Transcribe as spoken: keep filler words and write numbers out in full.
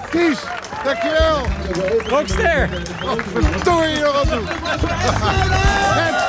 Ties, dankjewel. Rockster. Oh, verdorie nog aan toe.